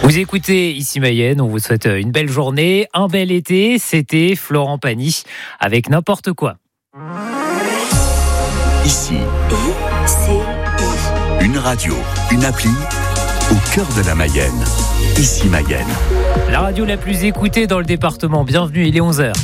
Vous écoutez ici Mayenne, on vous souhaite une belle journée, un bel été. C'était Florent Pagny avec N'importe quoi. Ici, une radio, une appli au cœur de la Mayenne. Ici Mayenne. La radio la plus écoutée dans le département. Bienvenue, il est 11h.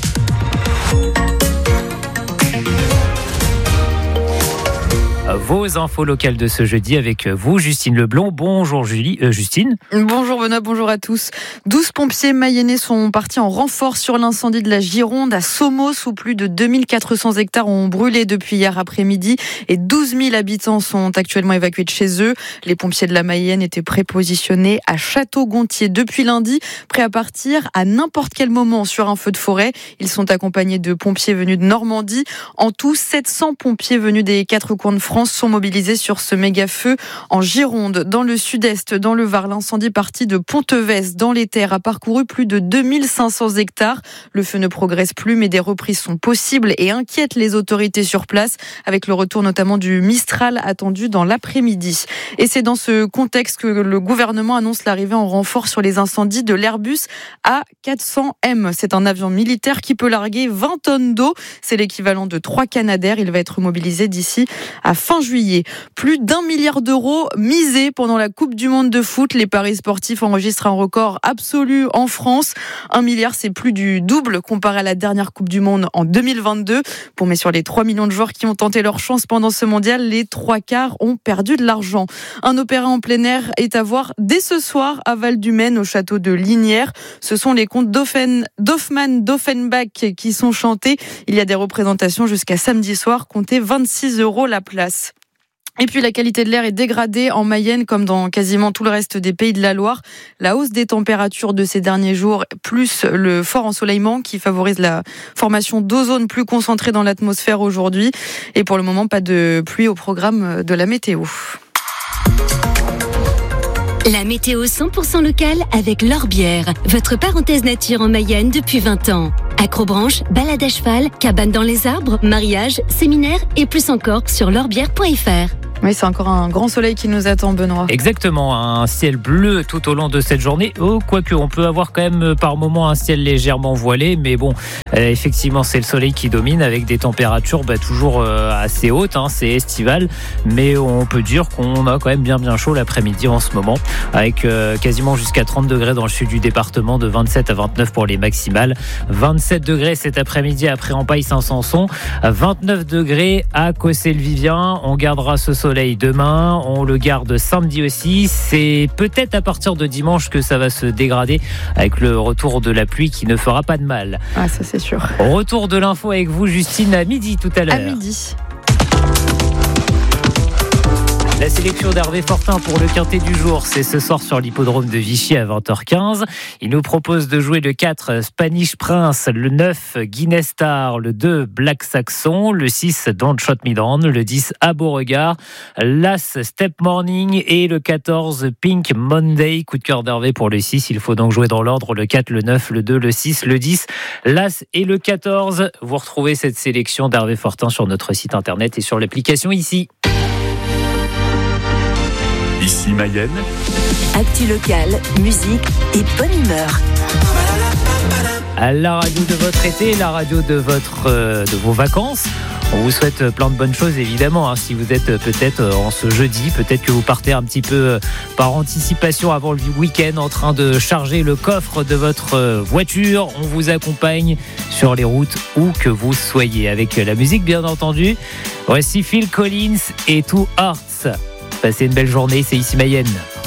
Vos infos locales de ce jeudi avec vous, Justine Leblond. Bonjour Justine. Bonjour Benoît, bonjour à tous. 12 pompiers mayennais sont partis en renfort sur l'incendie de la Gironde à Somos où plus de 2400 hectares ont brûlé depuis hier après-midi et 12 000 habitants sont actuellement évacués de chez eux. Les pompiers de la Mayenne étaient prépositionnés à Château-Gontier depuis lundi, prêts à partir à n'importe quel moment sur un feu de forêt. Ils sont accompagnés de pompiers venus de Normandie. En tout, 700 pompiers venus des 4 coins de France sont mobilisés sur ce méga-feu en Gironde. Dans le sud-est, dans le Var, l'incendie parti de Pontevès, dans les terres, a parcouru plus de 2500 hectares. Le feu ne progresse plus, mais des reprises sont possibles et inquiètent les autorités sur place, avec le retour notamment du Mistral attendu dans l'après-midi. Et c'est dans ce contexte que le gouvernement annonce l'arrivée en renfort sur les incendies de l'Airbus A400M. C'est un avion militaire qui peut larguer 20 tonnes d'eau. C'est l'équivalent de 3 Canadair. Il va être mobilisé d'ici à fin juillet. Plus d'1 milliard d'euros misés pendant la Coupe du Monde de foot. Les paris sportifs enregistrent un record absolu en France. 1 milliard, c'est plus du double comparé à la dernière Coupe du Monde en 2022. Mais sur les 3 millions de joueurs qui ont tenté leur chance pendant ce mondial, les 3/4 ont perdu de l'argent. Un opéra en plein air est à voir dès ce soir à Val-du-Maine, au château de Lignières. Ce sont les contes d'Offenbach qui sont chantés. Il y a des représentations jusqu'à samedi soir. Comptez 26 € la place. Et puis la qualité de l'air est dégradée en Mayenne comme dans quasiment tout le reste des pays de la Loire. La hausse des températures de ces derniers jours, plus le fort ensoleillement qui favorise la formation d'ozone plus concentrée dans l'atmosphère aujourd'hui. Et pour le moment, pas de pluie au programme de la météo. La météo 100% locale avec L'Orbière, votre parenthèse nature en Mayenne depuis 20 ans. Acrobranche, balade à cheval, cabane dans les arbres, mariage, séminaire et plus encore sur l'orbière.fr. Oui, c'est encore un grand soleil qui nous attend, Benoît. Exactement, un ciel bleu tout au long de cette journée. Quoique, on peut avoir quand même par moments un ciel légèrement voilé, mais bon, effectivement, c'est le soleil qui domine avec des températures toujours assez hautes. C'est estival, mais on peut dire qu'on a quand même bien chaud l'après-midi en ce moment, avec quasiment jusqu'à 30 degrés dans le sud du département, de 27 à 29 pour les maximales. 27 degrés cet après-midi à Préampaille-Saint-Sanson, 29 degrés à Cossé-le-Vivien. On gardera ce soleil demain, on le garde samedi aussi. C'est peut-être à partir de dimanche que ça va se dégrader avec le retour de la pluie qui ne fera pas de mal. Ah, ça c'est sûr. Retour de l'info avec vous, Justine, à midi tout à l'heure. À midi. La sélection d'Hervé Fortin pour le quintet du jour, c'est ce soir sur l'hippodrome de Vichy à 20h15. Il nous propose de jouer le 4 Spanish Prince, le 9 Guinness Star, le 2 Black Saxon, le 6 Don't Shot Me Down, le 10 À Beauregard, l'As Step Morning et le 14 Pink Monday. Coup de cœur d'Hervé pour le 6. Il faut donc jouer dans l'ordre le 4, le 9, le 2, le 6, le 10, l'As et le 14. Vous retrouvez cette sélection d'Hervé Fortin sur notre site internet et sur l'application ici. Ici Mayenne. Actu locale, musique et bonne humeur. La radio de votre été, la radio de vos vacances. On vous souhaite plein de bonnes choses évidemment. Si vous êtes peut-être en ce jeudi, peut-être que vous partez un petit peu par anticipation avant le week-end en train de charger le coffre de votre voiture. On vous accompagne sur les routes où que vous soyez avec la musique bien entendu. Voici Phil Collins et Two Hearts. Passez une belle journée, c'est ici Mayenne.